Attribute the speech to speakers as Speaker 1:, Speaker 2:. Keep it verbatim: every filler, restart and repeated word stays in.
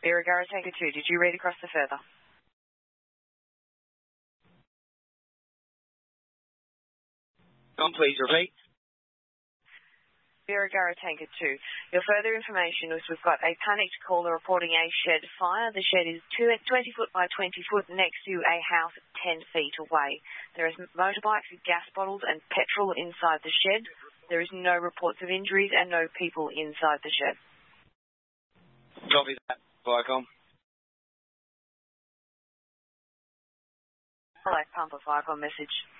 Speaker 1: Birregurra Tanker two, did you read across the further?
Speaker 2: Come, please repeat.
Speaker 1: Birregurra Tanker two. Your further information is we've got a panicked caller reporting a shed fire. The shed is twenty foot by twenty foot next to a house ten feet away. There is motorbikes, gas bottles and petrol inside the shed. There is no reports of injuries and no people inside the shed.
Speaker 2: Copy that, Viacom.
Speaker 1: Hello, Pumper Viacom message.